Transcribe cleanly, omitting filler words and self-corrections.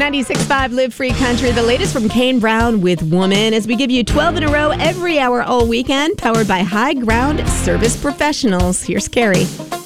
96.5 Live Free Country. The latest from Kane Brown with Woman as we give you 12 in a row every hour all weekend, powered by High Ground Service Professionals. Here's Carrie.